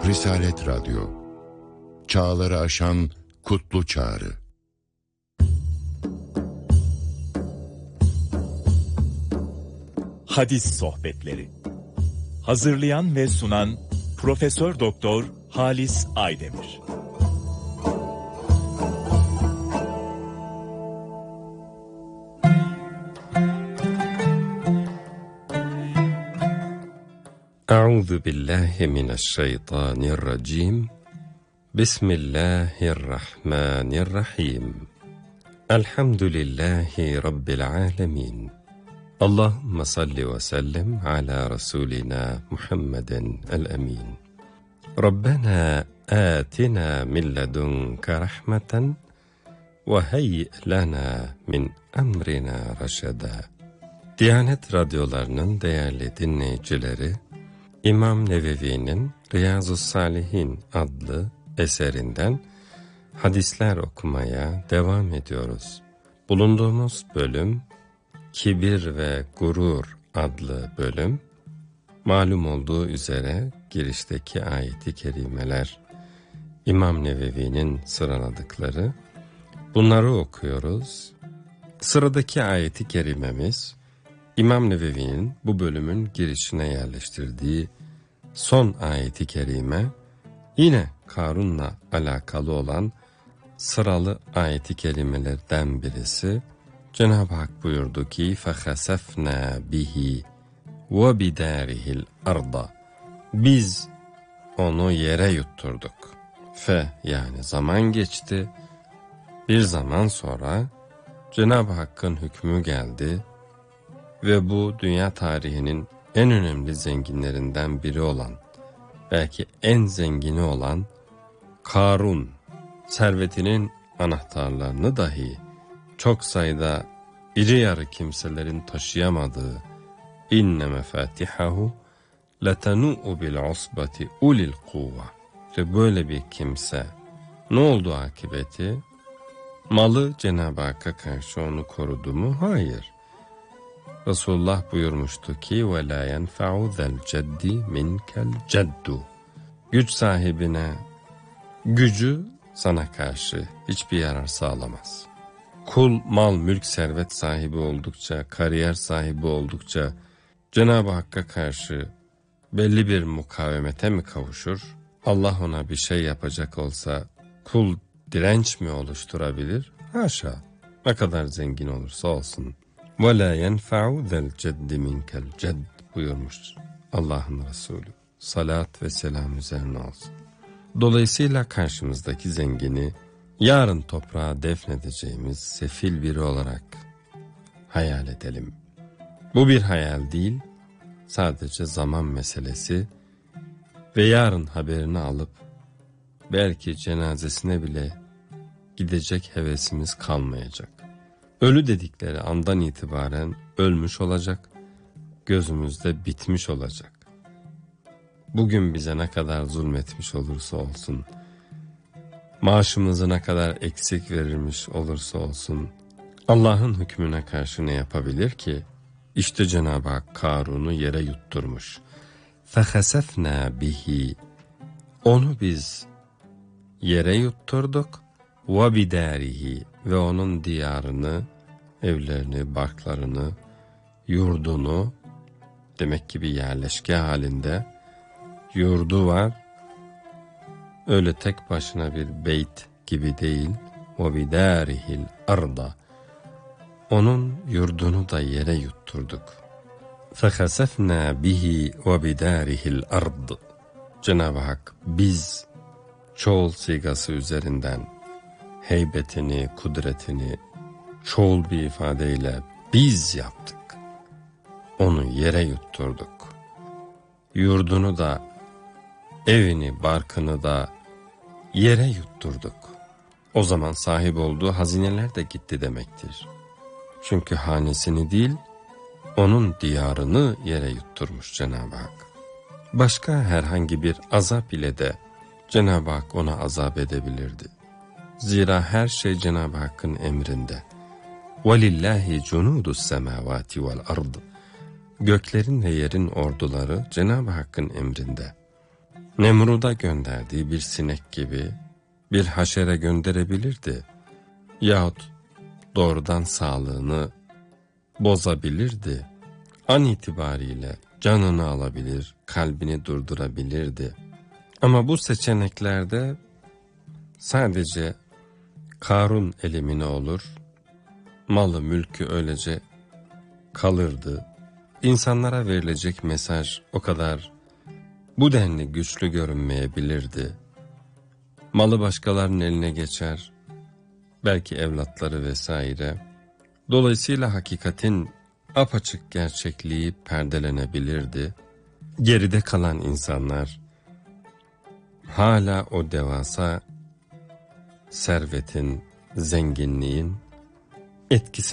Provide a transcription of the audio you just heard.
Risalet Radyo, çağları aşan kutlu çağrı. Hadis sohbetleri. Hazırlayan ve sunan Profesör Doktor Halis Aydemir. Euzu billahi mineşşeytanirracim. Bismillahirrahmanirrahim. Elhamdülillahi rabbil alamin. Allahumme salli ve sellem ala Resulina Muhammeden el-emin. Rabbena atina min ledunke rahmeten ve heyyi lana min emrina reşeda. Diyanet radyolarının değerli dinleyicileri, İmam Nevevi'nin Riyazu's-Salihin adlı eserinden hadisler okumaya devam ediyoruz. Bulunduğumuz bölüm, Kibir ve Gurur adlı bölüm. Malum olduğu üzere girişteki ayeti kerimeler İmam Nevevi'nin sıraladıkları. Bunları okuyoruz. Sıradaki ayeti kerimemiz İmam Nevevi'nin bu bölümün girişine yerleştirdiği son ayeti kerime, yine Karun'la alakalı olan sıralı ayeti kerimelerden birisi. Cenab-ı Hak buyurdu ki فَخَسَفْنَا بِهِ وَبِدَارِهِ الْأَرْضَ. Biz onu yere yutturduk. Yani zaman geçti. Bir zaman sonra Cenab-ı Hakk'ın hükmü geldi ve bu dünya tarihinin en önemli zenginlerinden biri olan, belki en zengini olan Karun, servetinin anahtarlarını dahi çok sayıda iri yarı kimselerin taşıyamadığı inne mefatihahu letenu'u bil usbati ulil kuvve. Ve böyle bir kimse ne oldu akıbeti? Malı Cenab-ı Hakk'a karşı onu korudu mu? Hayır. Resulullah buyurmuştu ki وَلَا يَنْفَعُ ذَا الْجَدِّ مِنْكَ الْجَدُّ. Güç sahibine gücü sana karşı hiçbir yarar sağlamaz. Kul, mal, mülk, servet sahibi oldukça, kariyer sahibi oldukça Cenab-ı Hakk'a karşı belli bir mukavemete mi kavuşur? Allah ona bir şey yapacak olsa kul direnç mi oluşturabilir? Haşa, ne kadar zengin olursa olsun. وَلَا يَنْفَعُ ذَا الْجَدِّ مِنْكَ الْجَدِّ buyurmuş Allah'ın Resulü. Salat ve selam üzerine olsun. Dolayısıyla karşımızdaki zengini yarın toprağa defnedeceğimiz sefil biri olarak hayal edelim. Bu bir hayal değil, sadece zaman meselesi ve yarın haberini alıp belki cenazesine bile gidecek hevesimiz kalmayacak. Ölü dedikleri andan itibaren ölmüş olacak, gözümüzde bitmiş olacak. Bugün bize ne kadar zulmetmiş olursa olsun, maaşımızı ne kadar eksik verilmiş olursa olsun, Allah'ın hükmüne karşı ne yapabilir ki? İşte Cenab-ı Hak Karun'u yere yutturmuş. فَخَسَفْنَا بِهِ. Onu biz yere yutturduk. وَبِدَارِهِ. Ve onun diyarını, evlerini, barklarını, yurdunu, demek ki bir yerleşke halinde yurdu var. Öyle tek başına bir beyt gibi değil. وَبِدَارِهِ الْأَرْضَ. Onun yurdunu da yere yutturduk. فَخَسَفْنَا بِهِ وَبِدَارِهِ الْأَرْضِ. Cenab-ı Hak biz çoğul sigası üzerinden heybetini, kudretini çoğul bir ifadeyle biz yaptık. Onu yere yutturduk. Yurdunu da, evini, barkını da yere yutturduk. O zaman sahip olduğu hazineler de gitti demektir. Çünkü hanesini değil, onun diyarını yere yutturmuş Cenab-ı Hak. Başka herhangi bir azap ile de Cenab-ı Hak ona azap edebilirdi. Zira her şey Cenab-ı Hakk'ın emrinde. وَلِلَّهِ جُنُودُ السَّمَاوَاتِ وَالْأَرْضِ. Göklerin ve yerin orduları Cenab-ı Hakk'ın emrinde. Nemrud'a gönderdiği bir sinek gibi bir haşere gönderebilirdi. Yahut doğrudan sağlığını bozabilirdi. An itibariyle canını alabilir, kalbini durdurabilirdi. Ama bu seçeneklerde sadece Karun elimine olur, malı mülkü öylece kalırdı. İnsanlara verilecek mesaj o kadar bu denli güçlü görünmeyebilirdi. Malı başkalarının eline geçer, belki evlatları vesaire. Dolayısıyla hakikatin apaçık gerçekliği perdelenebilirdi. Geride kalan insanlar hala o devasa servetin, zenginliğin etkisi